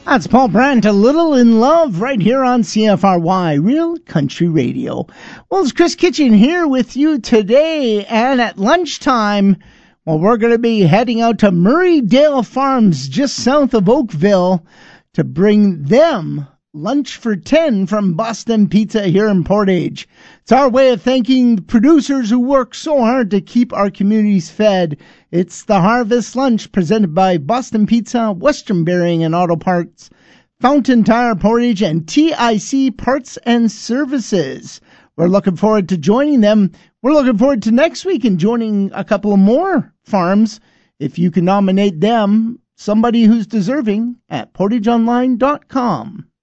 That's Paul Brandt, A Little in Love, right here on CFRY, Real Country Radio. Well, it's Chris Kitchen here with you today, and at lunchtime, well, we're going to be heading out to Murraydale Farms, just south of Oakville, to bring them lunch for 10 from Boston Pizza here in Portage. It's our way of thanking the producers who work so hard to keep our communities fed. It's the Harvest Lunch presented by Boston Pizza, Western Bearing and Auto Parts, Fountain Tire Portage, and TIC Parts and Services. We're looking forward to joining them. We're looking forward to next week and joining a couple of more farms. If you can nominate them, somebody who's deserving, at portageonline.com.